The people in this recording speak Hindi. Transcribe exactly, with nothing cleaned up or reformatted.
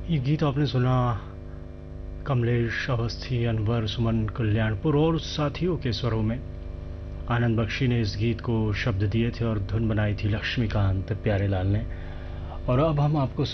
ये गीत आपने सुना कमलेश अवस्थी, अनवर, सुमन कल्याणपुर और साथियों के स्वरों में। आनंद बख्शी ने इस गीत को शब्द दिए थे और धुन बनाई थी लक्ष्मीकांत प्यारेलाल ने। और अब हम आपको